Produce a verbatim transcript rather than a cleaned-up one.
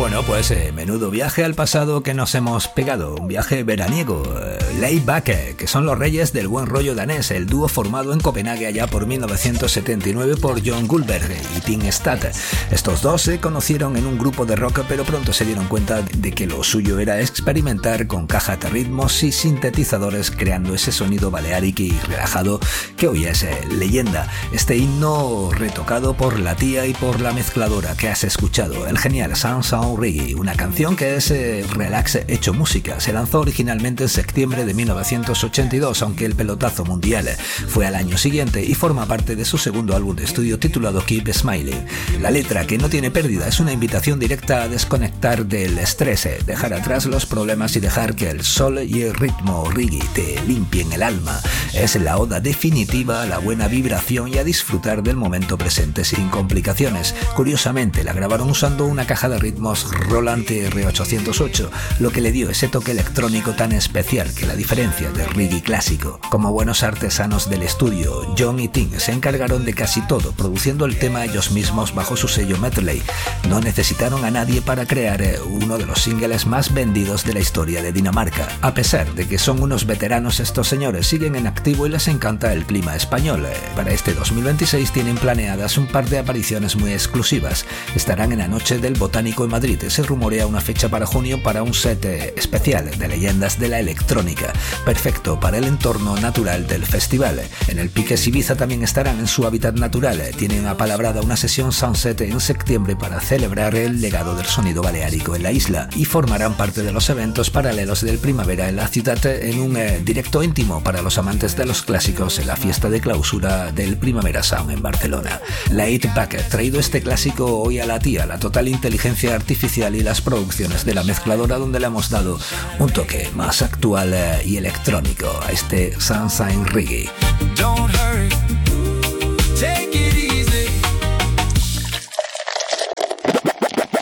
Bueno, pues eh, menudo viaje al pasado que nos hemos pegado, un viaje veraniego. Eh, Laid Back, eh, que son los reyes del buen rollo danés, el dúo formado en Copenhague allá por mil novecientos setenta y nueve por John Gullberg y Tim Stadt. Estos dos se conocieron en un grupo de rock, pero pronto se dieron cuenta de que lo suyo era experimentar con cajas de ritmos y sintetizadores, creando ese sonido balearic y relajado que hoy es eh, leyenda. Este himno retocado por la tía y por la mezcladora que has escuchado, el genial Sunshine Reggae, una canción que es eh, relax hecho música. Se lanzó originalmente en septiembre de mil novecientos ochenta y dos, aunque el pelotazo mundial fue al año siguiente, y forma parte de su segundo álbum de estudio titulado Keep Smiling. La letra, que no tiene pérdida, es una invitación directa a desconectar del estrés, dejar atrás los problemas y dejar que el sol y el ritmo reggae te limpien el alma. Es la oda definitiva a la buena vibración y a disfrutar del momento presente sin complicaciones. Curiosamente, la grabaron usando una caja de ritmos Roland R ochocientos ocho, lo que le dio ese toque electrónico tan especial que la diferencia del reggae clásico. Como buenos artesanos del estudio, John y Tim se encargaron de casi todo, produciendo el tema ellos mismos bajo su sello Medley. No necesitaron a nadie para crear uno de los singles más vendidos de la historia de Dinamarca. A pesar de que son unos veteranos, estos señores siguen en activo y les encanta el clima español. Para este dos mil veintiséis tienen planeadas un par de apariciones muy exclusivas. Estarán en la noche del Botánico en Madrid. Se rumorea una fecha para junio para un set especial de leyendas de la electrónica, perfecto para el entorno natural del festival. En el Piques Ibiza también estarán en su hábitat natural. Tienen apalabrada una sesión Sunset en septiembre para celebrar el legado del sonido baleárico en la isla, y formarán parte de los eventos paralelos del primavera en la ciudad en un eh, directo íntimo para los amantes de los clásicos en la fiesta de clausura del Primavera Sound en Barcelona. Laid Back, traído este clásico hoy a la tía, la total inteligencia artificial y las producciones de la mezcladora, donde le hemos dado un toque más actual y electrónico a este Sunshine Reggae.